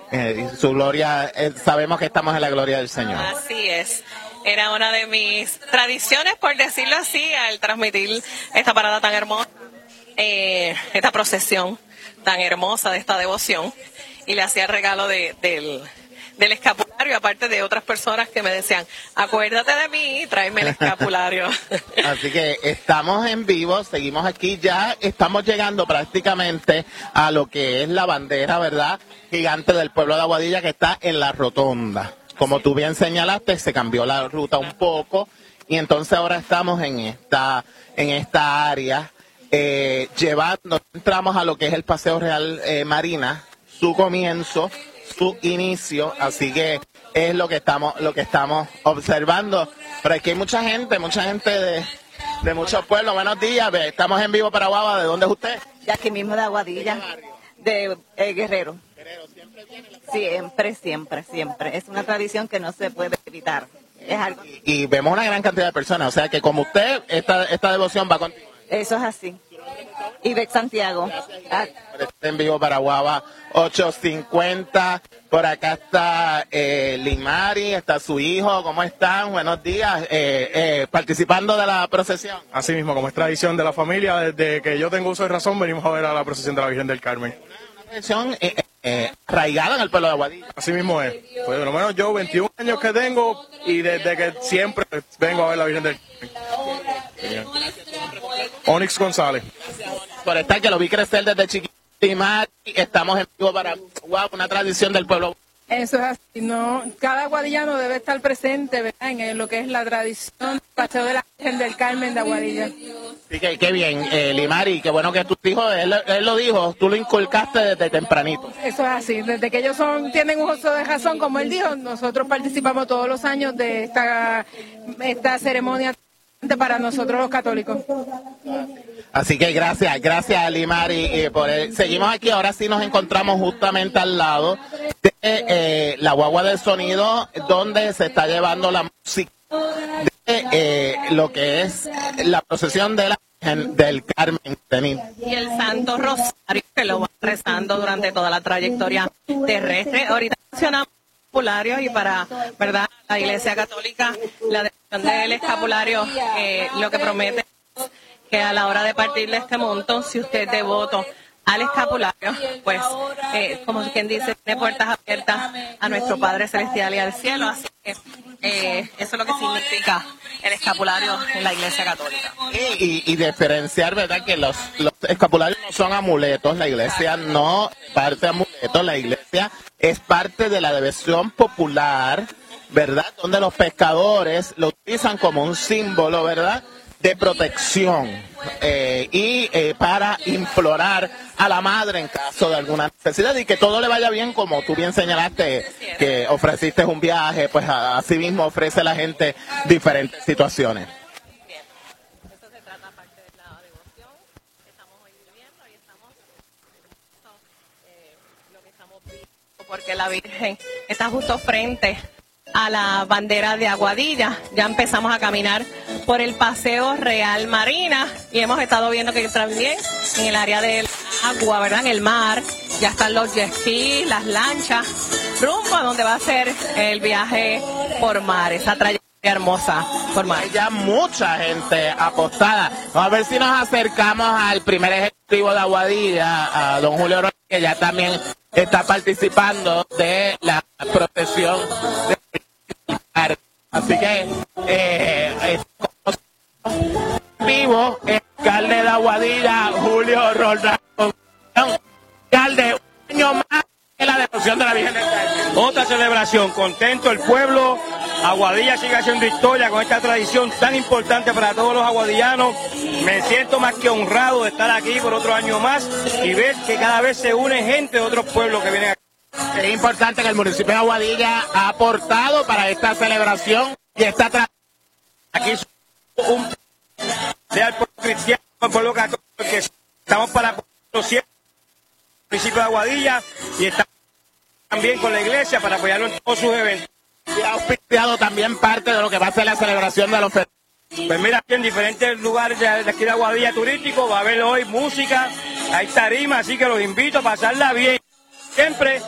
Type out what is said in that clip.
Su gloria, sabemos que estamos en la gloria del Señor. Así es. Era una de mis tradiciones, por decirlo así, al transmitir esta parada tan hermosa, esta procesión tan hermosa de esta devoción. Y le hacía regalo del escapulario, aparte de otras personas que me decían, acuérdate de mí, tráeme el escapulario. Así que estamos en vivo, seguimos aquí, ya estamos llegando prácticamente a lo que es la bandera, ¿verdad?, gigante del pueblo de Aguadilla, que está en la rotonda. Como tú bien señalaste, se cambió la ruta un poco y entonces ahora estamos en esta área entramos a lo que es el Paseo Real Marina, su comienzo, su inicio, así que es lo que estamos observando. Pero aquí hay mucha gente de muchos pueblos. Buenos días, estamos en vivo para Guava. ¿De dónde es usted? De aquí mismo de Aguadilla, de Guerrero. ¿Siempre viene la Siempre. Es una tradición que no se puede evitar. Es algo. Y vemos una gran cantidad de personas, o sea que como usted, esta devoción va a continuar. Eso es así. Ibex Santiago. En vivo para Guava 850. Por acá está Limari, está su hijo. ¿Cómo están? Buenos días. Participando de la procesión. Así mismo, como es tradición de la familia, desde que yo tengo uso de razón, venimos a ver a la procesión de la Virgen del Carmen. Una tradición arraigada en el pueblo de Aguadilla. Así mismo es. Pues por lo menos yo 21 años que tengo y desde que siempre vengo a ver a la Virgen del Carmen. Onyx González. Por estar, que lo vi crecer desde chiquito. Estamos en vivo para una tradición del pueblo. Eso es así, ¿no? Cada aguadillano debe estar presente, ¿verdad?, en lo que es la tradición del Paseo de la Virgen del Carmen de Aguadilla. Sí, qué bien, Limari, qué bueno que tu hijo, él lo dijo, tú lo inculcaste desde tempranito. Eso es así, desde que ellos tienen un uso de razón, como él dijo, nosotros participamos todos los años de esta ceremonia para nosotros los católicos. Así que gracias Limari por seguimos aquí. Ahora sí nos encontramos justamente al lado de la guagua del sonido, donde se está llevando la música de lo que es la procesión de la Virgen del Carmen. Y el Santo Rosario, que lo va rezando durante toda la trayectoria terrestre. Ahorita mencionamos escapulario y para, ¿verdad?, la Iglesia Católica, la devoción del escapulario, lo que promete es que a la hora de partirle este monto, si usted es devoto al escapulario, pues, como quien dice, tiene puertas abiertas a nuestro Padre Celestial y al cielo. Así que eso es lo que significa el escapulario en la Iglesia Católica. Y diferenciar, ¿verdad?, que los escapularios no son amuletos. La Iglesia no es parte de amuletos, la Iglesia es parte de la devoción popular, ¿verdad?, donde los pescadores lo utilizan como un símbolo, ¿verdad?, de protección y para implorar a la madre en caso de alguna necesidad y que todo le vaya bien, como tú bien señalaste, que ofreciste un viaje, pues así mismo ofrece a la gente diferentes situaciones. Bien, eso se trata parte de la devoción que estamos hoy viviendo y estamos lo que estamos viviendo, porque la Virgen está justo frente a la bandera de Aguadilla. Ya empezamos a caminar por el Paseo Real Marina y hemos estado viendo que también en el área del agua, ¿verdad?, en el mar, ya están los jet skis, las lanchas, rumbo a donde va a ser el viaje por mar, esa trayectoria hermosa por mar. Hay ya mucha gente apostada. Vamos a ver si nos acercamos al primer ejecutivo de Aguadilla, a don Julio Rodríguez, que ya también está participando de la procesión de así que vivo el alcalde de Aguadilla, Julio Roldán. Alcalde, un año más de la devoción de la Virgen del Carmen. Otra celebración, contento el pueblo. Aguadilla sigue haciendo historia con esta tradición tan importante para todos los aguadillanos. Me siento más que honrado de estar aquí por otro año más y ver que cada vez se une gente de otros pueblos que vienen aquí. Es importante que el municipio de Aguadilla ha aportado para esta celebración y esta aquí un sea el pueblo cristiano, el pueblo católico, que estamos para los municipio de Aguadilla y estamos también con la iglesia para apoyarlo en todos sus eventos. Y ha auspiciado también parte de lo que va a ser la celebración de los festivales. Pues mira, en diferentes lugares de aquí de Aguadilla turístico va a haber hoy música, hay tarima, así que los invito a pasarla bien. Siempre